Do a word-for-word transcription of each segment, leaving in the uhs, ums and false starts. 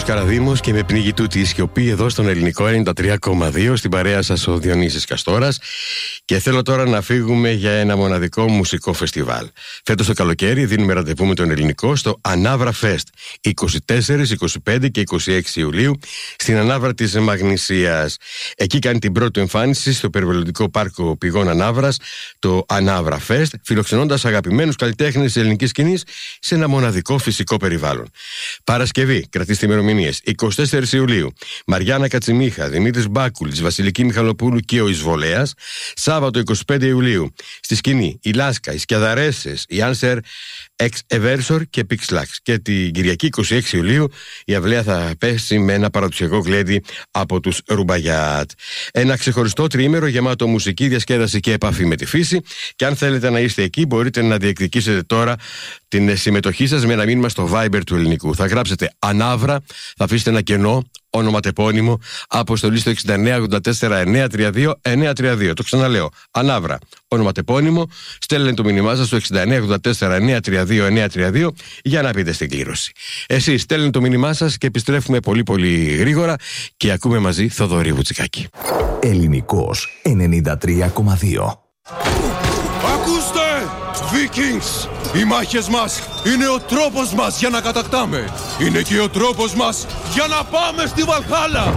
Γιώργος Καραδήμος και με πνίγει τούτη η σιωπή εδώ στον Ελληνικό ενενήντα τρία κόμμα δύο, στην παρέα σας ο Διονύσης Καστόρας, και θέλω τώρα να φύγουμε για ένα μοναδικό μουσικό φεστιβάλ. Φέτος το καλοκαίρι δίνουμε ραντεβού με τον Ελληνικό στο Ανάβρα Fest, είκοσι τέσσερα, είκοσι πέντε και είκοσι έξι Ιουλίου στην Ανάβρα της Μαγνησίας. Εκεί κάνει την πρώτη εμφάνιση στο περιβαλλοντικό πάρκο Πηγών Ανάβρας το Ανάβρα Fest, φιλοξενώντας αγαπημένους καλλιτέχνες της ελληνικής σκηνής σε ένα μοναδικό φυσικό περιβάλλον. Παρασκευή, κρατήστε ημερομηνίες, είκοσι τέσσερα Ιουλίου, Μαριάννα Κατσιμίχα, Δημήτρης Μπάκουλης, Βασιλική Μιχαλοπούλου και ο Εισβολέας. Σάββατο είκοσι πέντε Ιουλίου, στη σκηνή η Λάσκα, οι Σκιαδαρέσες, η Άνσερ Εξ Εβέρσορ και Πιξλάξ. Και την Κυριακή είκοσι έξι Ιουλίου η αυλαία θα πέσει με ένα παραδοσιακό γλέντι από τους Ρουμπαγιάτ. Ένα ξεχωριστό τριήμερο γεμάτο μουσική, διασκέδαση και επαφή με τη φύση. Και αν θέλετε να είστε εκεί, μπορείτε να διεκδικήσετε τώρα την συμμετοχή σας με ένα μήνυμα στο Viber του Ελληνικού. Θα γράψετε Ανάβρα, θα αφήσετε ένα κενό, ονοματεπώνυμο, αποστολή στο εξήντα εννέα ογδόντα τέσσερα εννιακόσια τριάντα δύο εννιακόσια τριάντα δύο. Το ξαναλέω. Ανάβρα, ονοματεπώνυμο, στέλνετε το μήνυμά σας στο εξήντα εννέα ογδόντα τέσσερα εννιακόσια τριάντα δύο εννιακόσια τριάντα δύο για να πείτε στην κλήρωση. Εσείς στέλνετε το μήνυμά σας και επιστρέφουμε πολύ πολύ γρήγορα και ακούμε μαζί Θοδωρή Βουτσικάκη. Ελληνικός ενενήντα τρία κόμμα δύο. Ακούστε! Vikings! Οι μάχες μας είναι ο τρόπος μας για να κατακτάμε. Είναι και ο τρόπος μας για να πάμε στη Βαλχάλα.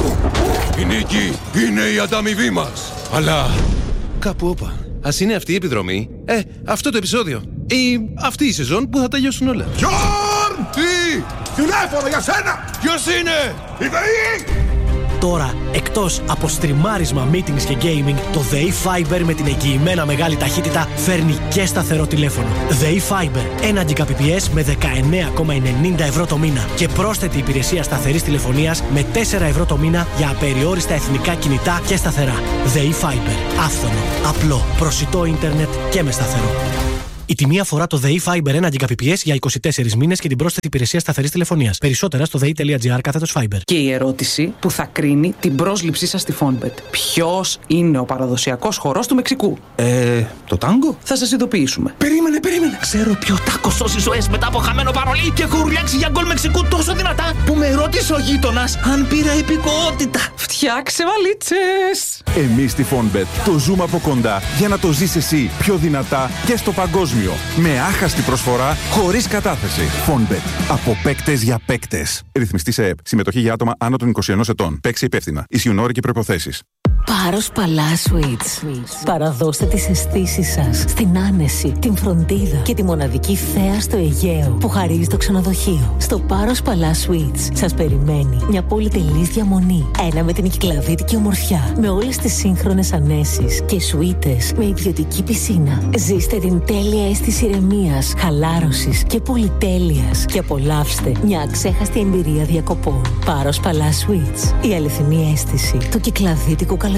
Η νίκη είναι η ανταμοιβή μας. Αλλά κάπου όπα. Ας είναι αυτή η επιδρομή, ε, αυτό το επεισόδιο ή αυτή η σεζόν που θα τελειώσουν όλα. Γιόρν! Τι! Τηλέφωνο για σένα! Ποιος είναι? Η ΔΕΗ! Τώρα, εκτός από στριμάρισμα, meetings και gaming, το ΔΕΗ Fiber με την εγγυημένα μεγάλη ταχύτητα φέρνει και σταθερό τηλέφωνο. ΔΕΗ Fiber, ένα Gbps με δεκαεννέα κόμμα ενενήντα ευρώ το μήνα και πρόσθετη υπηρεσία σταθερής τηλεφωνίας με τέσσερα ευρώ το μήνα για απεριόριστα εθνικά κινητά και σταθερά. ΔΕΗ Fiber, άφθονο, απλό, προσιτό ίντερνετ και με σταθερό. Η τιμή αφορά το ΔΕΗ Fiber ένα Gbps για είκοσι τέσσερις μήνες και την πρόσθετη υπηρεσία σταθερής τηλεφωνίας. Περισσότερα στο δei.gr κάθετος Fiber. Και η ερώτηση που θα κρίνει την πρόσληψή σας στη Fonbet. Ποιος είναι ο παραδοσιακός χορός του Μεξικού? Ε, το τάγκο? Θα σας ειδοποιήσουμε. Περίμενε, περίμενε. Ξέρω ποιο τάκο σώσει ζωές μετά από χαμένο παρολί και έχω ουρλιάξει για γκολ Μεξικού τόσο δυνατά που με ρώτησε ο γείτονας αν πήρα υπηκοότητα. Φτιάξε βαλίτσες! Εμείς στη Fonbet το ζούμε από κοντά για να το ζεις εσύ πιο δυνατά και στο παγκόσμιο. Με άχαστη προσφορά, χωρίς κατάθεση. Fonbet. Από παίκτες για παίκτες. Ρυθμιστή σε ΕΕΠ. Συμμετοχή για άτομα άνω των είκοσι ενός ετών. Παίξε υπεύθυνα. Ισιουν όροι και προϋποθέσεις. Πάρος Παλά Sweets. Παραδώστε τις αισθήσεις σας στην άνεση, την φροντίδα και τη μοναδική θέα στο Αιγαίο που χαρίζει το ξενοδοχείο. Στο Πάρος Παλά Sweets σας περιμένει μια πολυτελής διαμονή. Ένα με την κυκλαδίτικη ομορφιά, με όλες τις σύγχρονες ανέσεις και σουίτες με ιδιωτική πισίνα. Ζήστε την τέλεια αίσθηση ηρεμίας, χαλάρωσης και πολυτέλειας και απολαύστε μια αξέχαστη εμπειρία διακοπών. Πάρος Παλά Sweets. Η αληθινή αίσθηση του κυκλαδίτικου καλοκαιριού.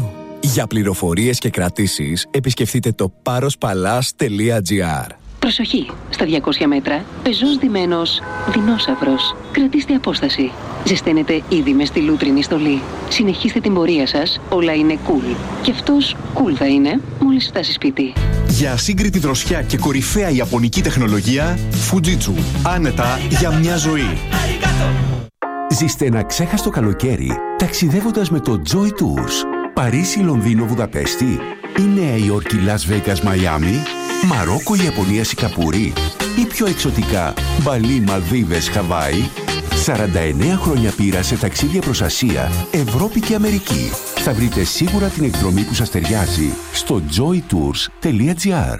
Για πληροφορίες και κρατήσεις, επισκεφτείτε το πάροσπαλάς τελεία τζι άρ. Προσοχή! Στα διακόσια μέτρα, πεζός ντυμένος δεινόσαυρος. Κρατήστε απόσταση. Ζεσταίνετε ήδη με στη λούτρινη στολή. Συνεχίστε την πορεία σας, όλα είναι cool. Και αυτός cool θα είναι μόλις φτάσει σπίτι. Για ασύγκριτη δροσιά και κορυφαία ιαπωνική τεχνολογία, Fujitsu. Άνετα για μια ζωή. Ζήστε ένα ξέχαστο καλοκαίρι ταξιδεύοντας με το Joy Tours. Παρίσι, Λονδίνο, Βουδαπέστη ή Νέα Υόρκη, Λας Βέγκας, Μαϊάμι, Μαρόκο, Ιαπωνία, Σικαπούρη ή πιο εξωτικά Μπαλί, Μαλδίβες, Χαβάη. σαράντα εννέα χρόνια πείρα σε ταξίδια προς Ασία, Ευρώπη και Αμερική. Θα βρείτε σίγουρα την εκδρομή που σας ταιριάζει στο joy tours τελεία τζι άρ.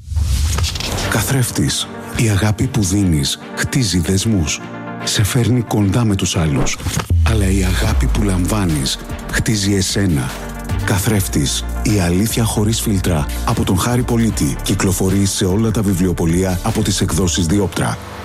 Καθρέφτης. Η αγάπη που δίνεις χτίζει δεσμούς. Σε φέρνει κοντά με τους άλλους. Αλλά η αγάπη που λαμβάνεις χτίζει εσένα. Καθρέφτης. Η αλήθεια χωρίς φίλτρα. Από τον Χάρη Πολίτη. Κυκλοφορεί σε όλα τα βιβλιοπωλεία από τις εκδόσεις Διόπτρα.